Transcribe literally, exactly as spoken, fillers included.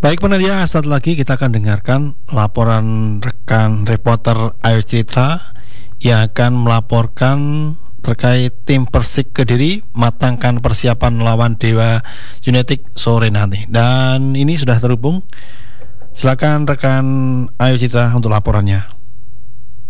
Baik penadia, saat lagi kita akan dengarkan laporan rekan reporter Ayu Citra yang akan melaporkan terkait tim Persik Kediri matangkan persiapan lawan Dewa United sore nanti. Dan ini sudah terhubung. Silakan rekan Ayu Citra untuk laporannya.